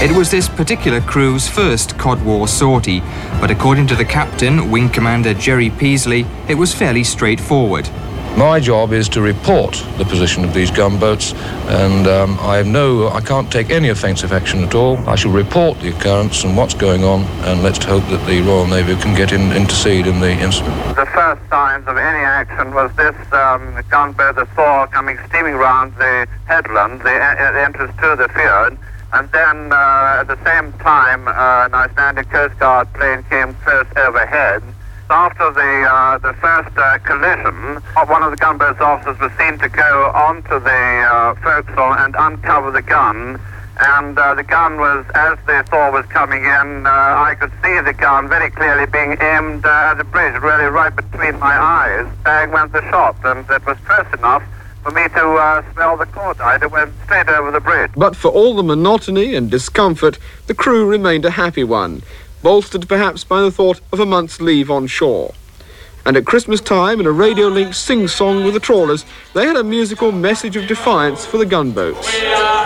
It was this particular crew's first Cod War sortie, but according to the captain, Wing Commander Jerry Peasley, it was fairly straightforward. My job is to report the position of these gunboats, and I can't take any offensive action at all. I shall report the occurrence and what's going on, and let's hope that the Royal Navy can intercede in the incident. The first signs of any action was this gunboat, the Thor, coming steaming round the headland, the entrance to the fjord, and then at the same time an Icelandic Coast Guard plane came close overhead. After the first collision, one of the gunboat's officers was seen to go onto the forecastle and uncover the gun. And the gun was, as the Thor was coming in, I could see the gun very clearly being aimed at the bridge, really right between my eyes. Bang went the shot, and it was close enough for me to smell the cordite. It went straight over the bridge. But for all the monotony and discomfort, the crew remained a happy one, bolstered perhaps by the thought of a month's leave on shore. And at Christmas time, in a radio-linked sing-song with the trawlers, they had a musical message of defiance for the gunboats.